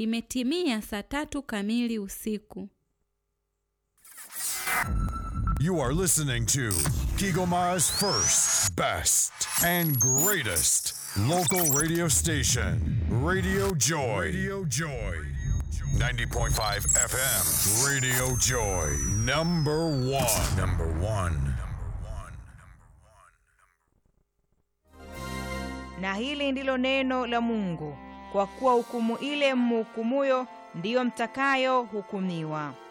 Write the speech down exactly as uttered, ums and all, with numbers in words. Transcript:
Imetimia saa tatu kamili usiku. You are listening to Kigoma's first, best, and greatest local radio station, Radio Joy. Radio Joy. ninety point five F M, Radio Joy. Number one. Number one. Na hili ndilo neno la Mungu, kwa kuwa hukumu ile mhukumuyo ndiyo mtakayo hukumiwa.